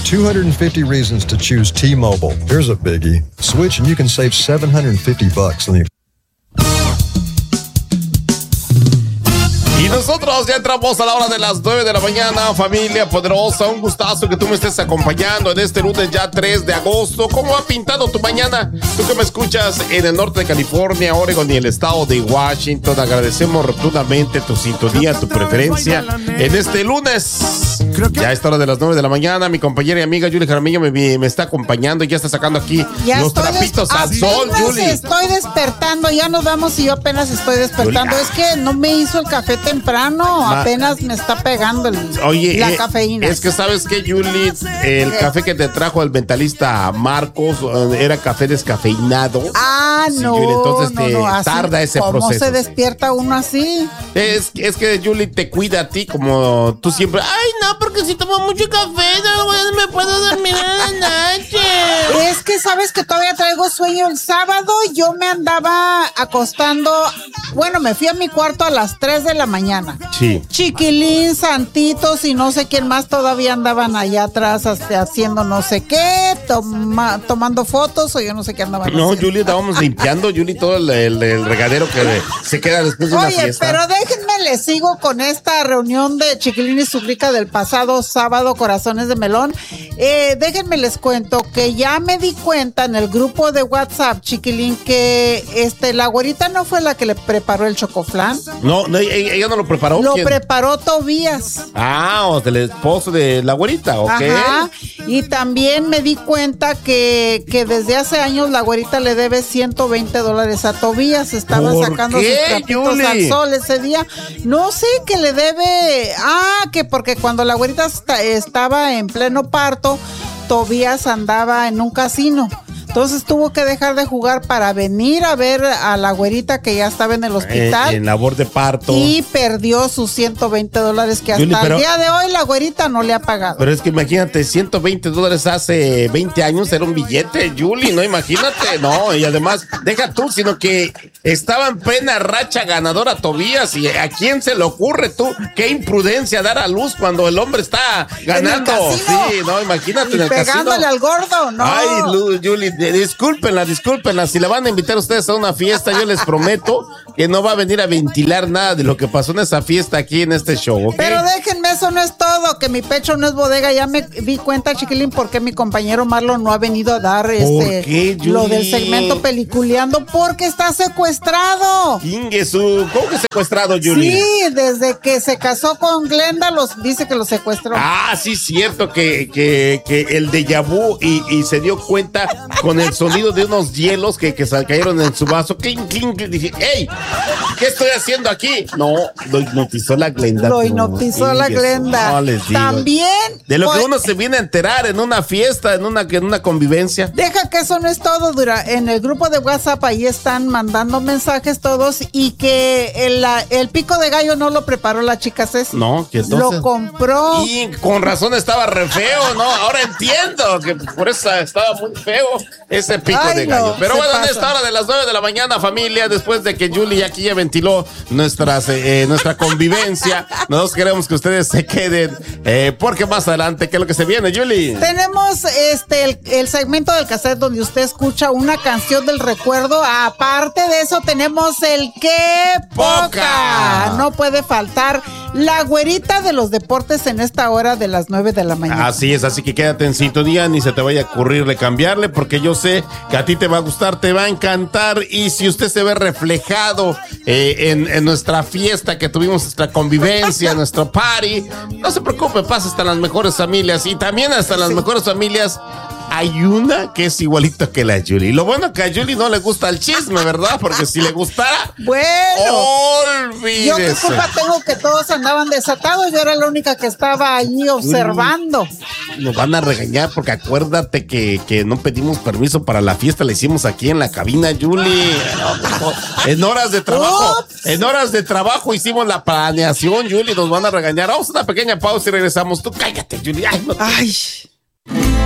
250 reasons to choose T-Mobile. Here's a biggie. Switch and you can save $750 on the... Y nosotros ya entramos a la hora de las 9 de la mañana, familia poderosa. Un gustazo que tú me estés acompañando en este lunes ya 3 de agosto. ¿Cómo ha pintado tu mañana? Tú que me escuchas en el norte de California, Oregon y el estado de Washington, agradecemos rotundamente tu sintonía, tu preferencia en este lunes. Ya a esta hora de las 9 de la mañana, mi compañera y amiga Julie Jaramillo me está acompañando y ya está sacando aquí ya los trapitos al sol, Julie. Estoy despertando, ya nos vamos y yo apenas estoy despertando. Julie, es que no me hizo el café temprano, apenas me está pegando la cafeína. Es que sabes que, Julie, el café que te trajo el mentalista Marcos era café descafeinado. Sí, no, Julie, entonces no, tarda ese ¿cómo proceso. ¿Cómo se despierta uno así? Es que Julie te cuida a ti como tú siempre. Ay, no, porque si tomo mucho café no me puedo dormir en la noche. Es que sabes que todavía traigo sueño. El sábado yo me andaba acostando. Bueno, me fui a mi cuarto a las 3 de la mañana. Sí. Chiquilín, Santitos y no sé quién más todavía andaban allá atrás haciendo no sé qué, tomando fotos o yo no sé qué andaban haciendo. No, Julie, estábamos limpiando, Julie, todo el regadero que se queda después de una fiesta. Oye, pero déjenme, les sigo con esta reunión de Chiquilín y su rica del pasado sábado, Corazones de Melón. Déjenme les cuento que ya me di cuenta en el grupo de WhatsApp, Chiquilín, que la güerita no fue la que le preparó el chocoflán. No, ella no lo preparó. Lo ¿quién? preparó Tobías. O del esposo de la güerita, ¿ok? Ajá. Y también me di cuenta que desde hace años la güerita le debe $120 a Tobías. Estaba sacando sus trapitos Julie? al sol ese día. No sé que le debe. Que porque cuando la güerita estaba en pleno parto, Tobías andaba en un casino. Entonces tuvo que dejar de jugar para venir a ver a la güerita que ya estaba en el hospital. En labor de parto. Y perdió sus $120 que hasta el día de hoy la güerita no le ha pagado. Pero es que imagínate, $120 hace 20 años era un billete, Julie, ¿no? Imagínate, no. Y además, deja tú, sino que estaba en plena racha ganadora Tobías. ¿Y a quién se le ocurre tú? Qué imprudencia dar a luz cuando el hombre está ganando. Sí, no, imagínate en el casino. Pegándole al gordo, ¿no? Ay, Julie, discúlpenla. Si la van a invitar ustedes a una fiesta, yo les prometo que no va a venir a ventilar nada de lo que pasó en esa fiesta aquí en este show, ¿ok? Pero déjenme, eso no es todo, que mi pecho no es bodega. Ya me di cuenta, Chiquilín, porque mi compañero Marlon no ha venido a dar lo del segmento Peliculeando, porque está secuestrado. ¿Cómo que secuestrado, Julie? Sí, desde que se casó con Glenda, dice que lo secuestró. Sí, cierto, que el déjà vu y se dio cuenta con el sonido de unos hielos que cayeron en su vaso. Clink, clink, dije, ¡ey! ¿Qué estoy haciendo aquí? No, lo hipnotizó la Glenda. Lo hipnotizó la Glenda. No les digo. También. De lo que uno se viene a enterar en una fiesta, en una convivencia. Deja que eso no es todo, en el grupo de WhatsApp ahí están mandando mensajes todos y que el pico de gallo no lo preparó la chica Ceci. No, que entonces lo compró. Y con razón estaba re feo, ¿no? Ahora entiendo que por eso estaba muy feo ese pico de gallo. Pero bueno, en esta hora de las 9 de la mañana, familia, después de que Julie aquí ya ventiló nuestra convivencia, nosotros queremos que ustedes se queden, porque más adelante, ¿qué es lo que se viene, Julie? Tenemos el segmento del cassette donde usted escucha una canción del recuerdo. Aparte de eso, tenemos el ¡Qué poca! No puede faltar la güerita de los deportes en esta hora de las 9 de la mañana. Así es, así que quédate en sintonía, ni se te vaya a ocurrirle cambiarle, porque yo sé que a ti te va a gustar, te va a encantar, y si usted se ve reflejado en nuestra fiesta que tuvimos, nuestra convivencia, nuestro party, no se preocupe, pasa hasta las mejores familias, y también hasta las mejores familias hay una que es igualita que la Julie. Lo bueno que a Julie no le gusta el chisme, ¿verdad? Porque si le gustara, olvídese. Yo qué culpa tengo que todos andaban desatados. Yo era la única que estaba allí observando. Nos van a regañar porque acuérdate que no pedimos permiso para la fiesta, la hicimos aquí en la cabina, Julie. En horas de trabajo. En horas de trabajo hicimos la planeación, Julie. Nos van a regañar. Vamos a una pequeña pausa y regresamos. Tú cállate, Julie. Ay, no te... Ay.